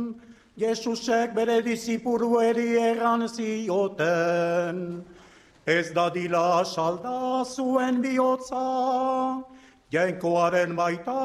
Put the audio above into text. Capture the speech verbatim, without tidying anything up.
Jesusek bere dizipulueri erran zioten, ez dadila salda zuen bihotza, jainkoaren baita